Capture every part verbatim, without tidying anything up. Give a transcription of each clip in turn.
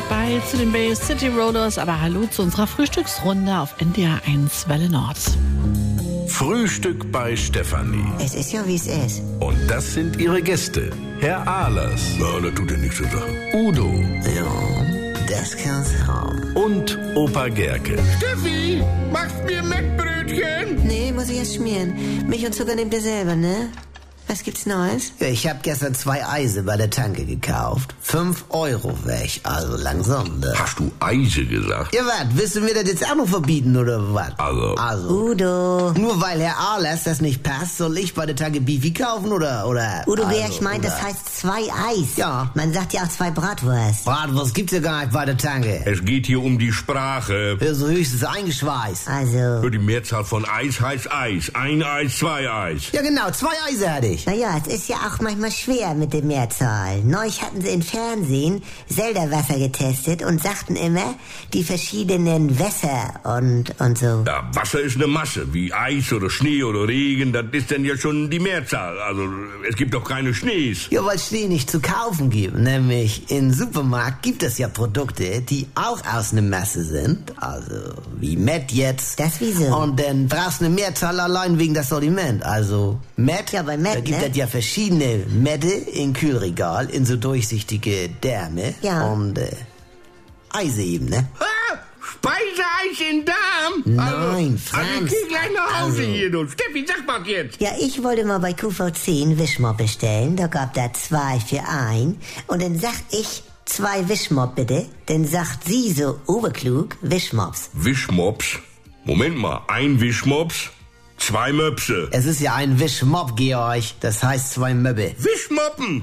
bei zu den Bay City Rollers. Aber hallo zu unserer Frühstücksrunde auf N D R eins Welle Nord. Frühstück bei Stefanie. Es ist ja, wie es ist. Und das sind ihre Gäste. Herr Ahlers. Ja, das tut ja nichts zur Sache. Udo. Ja, das kann's haben. Und Opa Gerke. Steffi, machst mir Mettbrötchen? Nee, muss ich erst schmieren. Milch und Zucker nehmt ihr selber, ne? Was gibt's Neues? Ja, ich hab gestern zwei Eise bei der Tanke gekauft. Fünf Euro weg, also langsam. Da. Hast du Eise gesagt? Ja, was? Willst du mir das jetzt auch noch verbieten, oder was? Also. Also. Udo. Nur weil Herr Ahlers das nicht passt, soll ich bei der Tanke Beefy kaufen, oder? oder Udo, also, wer ich meint, das heißt zwei Eis. Ja. Man sagt ja auch zwei Bratwurst. Bratwurst gibt's ja gar nicht bei der Tanke. Es geht hier um die Sprache. Ja, so höchstens eingeschweißt. Also. Für die Mehrzahl von Eis heißt Eis. Ein Eis, zwei Eis. Ja, genau, zwei Eise hatte ich. Naja, es ist ja auch manchmal schwer mit der Mehrzahl. Neulich hatten sie im Fernsehen Selderwasser getestet und sagten immer die verschiedenen Wässer und, und so. Ja, Wasser ist eine Masse, wie Eis oder Schnee oder Regen, das ist dann ja schon die Mehrzahl. Also, es gibt doch keine Schnees. Ja, weil Schnee nicht zu kaufen gibt. Nämlich im Supermarkt gibt es ja Produkte, die auch aus einer Masse sind. Also, wie Met jetzt. Das wieso? Und dann brauchst du eine Mehrzahl allein wegen das Sortiment. Also, Met, Ja, bei Met, da gibt ne? es ja verschiedene Mette im Kühlregal, in so durchsichtige Därme. Ja. Und, äh, Eise eben, ne? Ah, Speiseeis in Darm? Nein, also, also Franz. ich geh gleich nach Hause Also. hier, du. Steffi, sag mal jetzt. Ja, ich wollte mal bei Q V C einen Wischmopp bestellen. Da gab da zwei für ein. Und dann sag ich, zwei Wischmopp bitte. Dann sagt sie so oberklug, Wischmops. Wischmops? Moment mal, ein Wischmops, zwei Möpse. Es ist ja ein Wischmopp, Georg. Das heißt zwei Möbbe. Wischmoppen!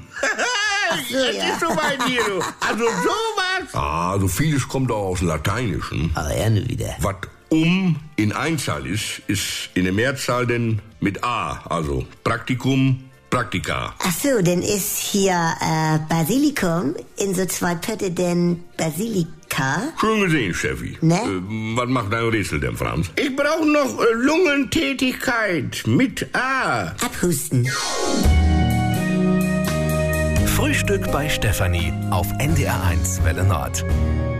so, das ja. ist so bei dir, du. Also sowas. Ah, so vieles kommt auch aus dem Lateinischen. Aber er nur wieder. Was um in Einzahl ist, ist in der Mehrzahl denn mit A. Also Praktikum, Praktika. Ach so, dann ist hier äh, Basilikum in so zwei Pötte denn Basilika. Schön gesehen, Steffi. Ne? Äh, was macht dein Rätsel denn, Franz? Ich brauche noch äh, Lungentätigkeit mit A. Abhusten. Frühstück bei Stefanie auf N D R eins Welle Nord.